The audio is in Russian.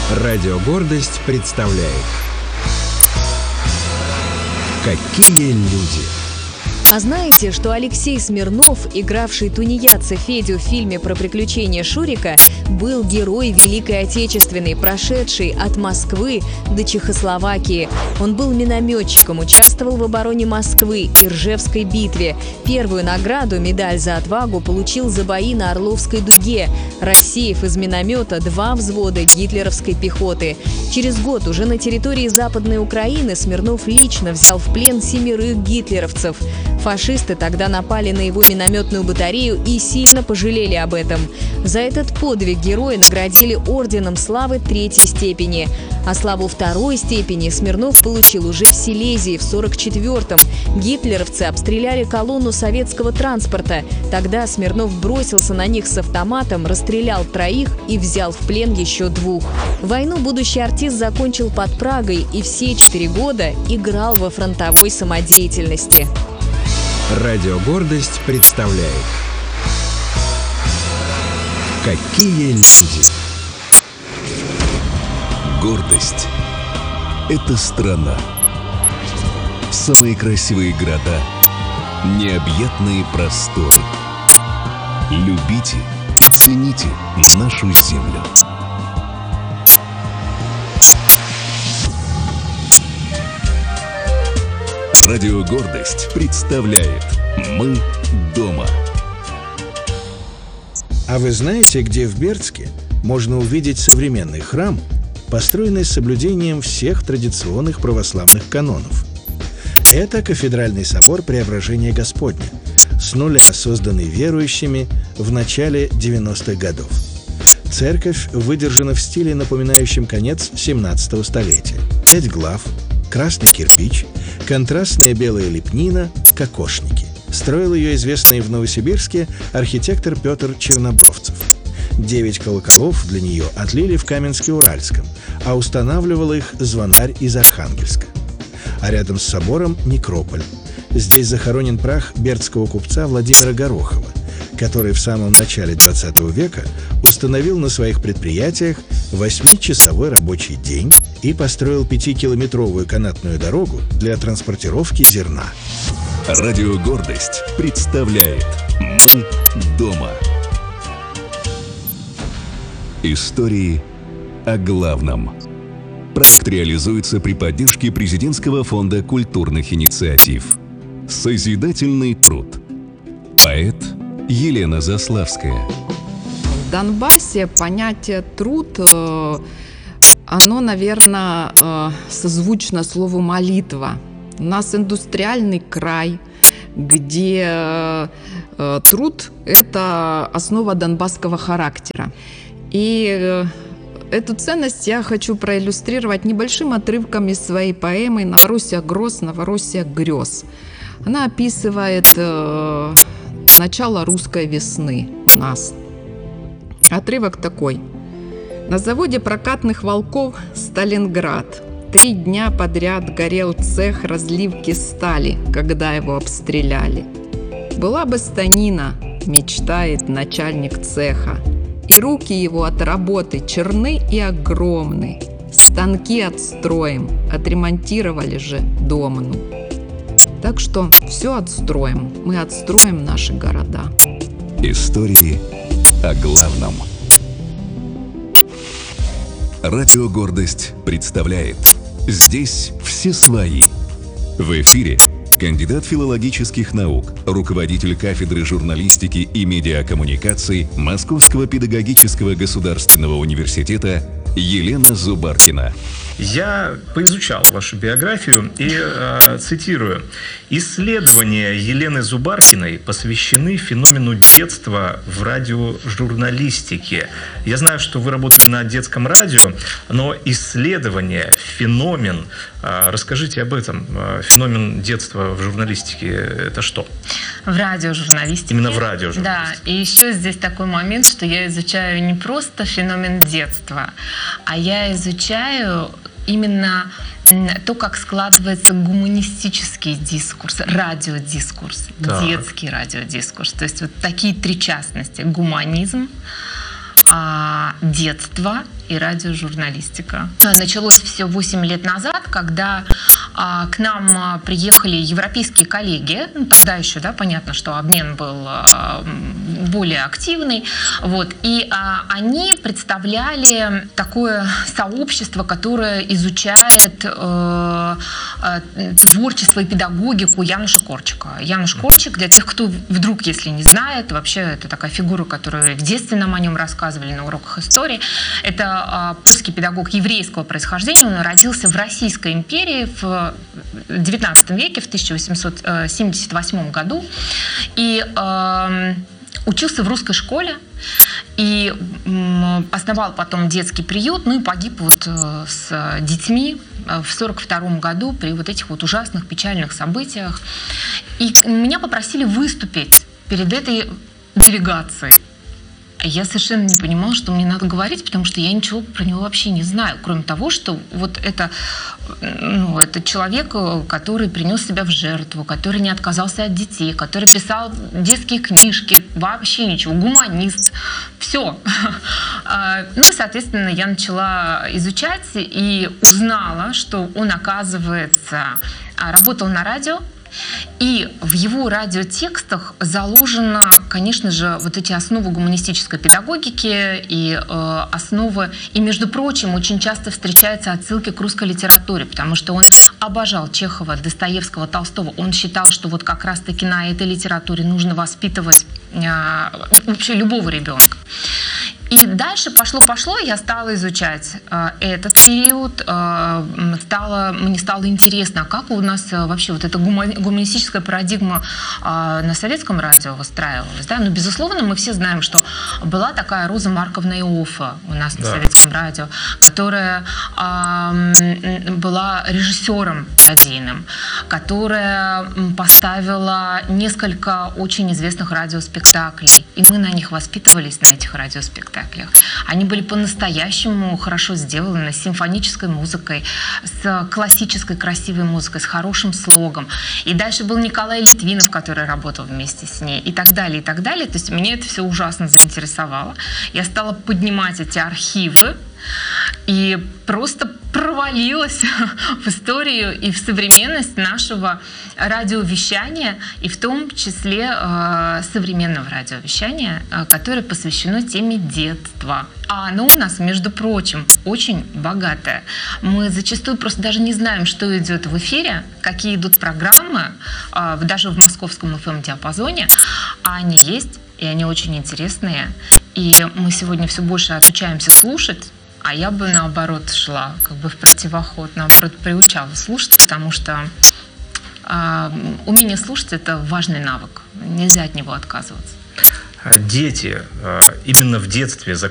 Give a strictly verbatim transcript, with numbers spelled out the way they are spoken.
Радио «Гордость» представляет «Какие люди». А знаете, что Алексей Смирнов, игравший тунеядца Федю в фильме про приключения Шурика, был герой Великой Отечественной, прошедший от Москвы до Чехословакии. Он был минометчиком, участвовал в обороне Москвы и Ржевской битве. Первую награду, медаль за отвагу, получил за бои на Орловской дуге, рассеяв из миномета два взвода гитлеровской пехоты. Через год уже на территории Западной Украины Смирнов лично взял в плен семерых гитлеровцев. Фашисты тогда напали на его минометную батарею и сильно пожалели об этом. За этот подвиг героя наградили орденом славы третьей степени. А славу второй степени Смирнов получил уже в Силезии в сорок четвёртом. Гитлеровцы обстреляли колонну советского транспорта. Тогда Смирнов бросился на них с автоматом, расстрелял троих и взял в плен еще двух. Войну будущий артист закончил под Прагой и все четыре года играл во фронтовой самодеятельности. Радио «Гордость» представляет «Какие люди». Гордость – это страна. Самые красивые города, необъятные просторы. Любите, цените нашу землю. Радио «Гордость» представляет «Мы дома». А вы знаете, где в Бердске можно увидеть современный храм, построенный с соблюдением всех традиционных православных канонов? Это кафедральный собор Преображения Господня, с нуля созданный верующими в начале девяностых годов. Церковь выдержана в стиле, напоминающем конец семнадцатого столетия. Пять глав, красный кирпич, контрастная белая лепнина, кокошники. Строил ее известный в Новосибирске архитектор Петр Чернобровцев. Девять колоколов для нее отлили в Каменске-Уральском, а устанавливал их звонарь из Архангельска. А рядом с собором некрополь. Здесь захоронен прах бердского купца Владимира Горохова, который в самом начале двадцатого века установил на своих предприятиях восьмичасовой рабочий день и построил пятикилометровую канатную дорогу для транспортировки зерна. Радио «Гордость» представляет «Мы дома». Истории о главном. Проект реализуется при поддержке Президентского фонда культурных инициатив. Созидательный труд. Поэт Елена Заславская. В Донбассе понятие «труд», оно, наверное, созвучно слову «молитва». У нас индустриальный край, где труд – это основа донбасского характера. И эту ценность я хочу проиллюстрировать небольшим отрывком из своей поэмы «Новороссия гроз, Новороссия грез». Она описывает э, начало русской весны у нас. Отрывок такой. На заводе прокатных волков «Сталинград» три дня подряд горел цех разливки стали, когда его обстреляли. Была бы станина, мечтает начальник цеха, и руки его от работы черны и огромны. Станки отстроим, отремонтировали же домну. Так что все отстроим, мы отстроим наши города. Истории о главном. Радио «Гордость» представляет «Здесь все свои». В эфире кандидат филологических наук, руководитель кафедры журналистики и медиакоммуникаций Московского педагогического государственного университета Елена Зубаркина. Я поизучал вашу биографию и э, цитирую. «Исследования Елены Зубаркиной посвящены феномену детства в радиожурналистике». Я знаю, что вы работали на детском радио, но исследование, феномен, э, расскажите об этом. Феномен детства в журналистике – это что? В радиожурналистике. Именно в радиожурналистике. Да, и еще здесь такой момент, что я изучаю не просто феномен детства, а я изучаю именно то, как складывается гуманистический дискурс, радиодискурс, так. детский радиодискурс. То есть вот такие три частности: гуманизм, детство и радиожурналистика. Началось все восемь лет назад, когда а, к нам приехали европейские коллеги. Ну, тогда еще, да, понятно, что обмен был а, более активный. Вот, и а, они представляли такое сообщество, которое изучает а, а, творчество и педагогику Януша Корчика. Януш Корчик, для тех, кто вдруг, если не знает, вообще это такая фигура, которую в детстве нам о нем рассказывали на уроках истории. Это а, польский педагог еврейского происхождения. Он родился в Российской империи в девятнадцатом веке, в тысяча восемьсот семьдесят восьмом году. И э, учился в русской школе. И э, основал потом детский приют. Ну и погиб вот э, с детьми в сорок втором году при вот этих вот ужасных, печальных событиях. И меня попросили выступить перед этой делегацией. Я совершенно не понимала, что мне надо говорить, потому что я ничего про него вообще не знаю, кроме того, что вот это, ну, это человек, который принес себя в жертву, который не отказался от детей, который писал детские книжки, вообще ничего, гуманист, все. Ну и, соответственно, я начала изучать и узнала, что он, оказывается, работал на радио. И в его радиотекстах заложено, конечно же, вот эти основы гуманистической педагогики и э, основы, и, между прочим, очень часто встречаются отсылки к русской литературе, потому что он обожал Чехова, Достоевского, Толстого. Он считал, что вот как раз-таки на этой литературе нужно воспитывать э, вообще любого ребенка. И дальше пошло-пошло, я стала изучать э, этот период, э, стало, мне стало интересно, как у нас э, вообще вот эта гума- гуманистическая парадигма э, на советском радио выстраивалась. Да? Ну, безусловно, мы все знаем, что была такая Роза Марковна Иоффе у нас да. на советском радио, которая э, была режиссером радийным, которая поставила несколько очень известных радиоспектаклей, и мы на них воспитывались, на этих радиоспектаклях. Они были по-настоящему хорошо сделаны, с симфонической музыкой, с классической красивой музыкой, с хорошим слогом. И дальше был Николай Литвинов, который работал вместе с ней, и так далее, и так далее. То есть меня это все ужасно заинтересовало. Я стала поднимать эти архивы и просто провалилась в историю и в современность нашего радиовещания, и в том числе э, современного радиовещания, э, которое посвящено теме детства. А оно у нас, между прочим, очень богатое. Мы зачастую просто даже не знаем, что идет в эфире, какие идут программы, э, даже в московском эф эм-диапазоне, а они есть, и они очень интересные. И мы сегодня все больше отучаемся слушать, а я бы, наоборот, шла как бы в противоход, наоборот, приучала слушать, потому что э, умение слушать – это важный навык. Нельзя от него отказываться. Дети именно в детстве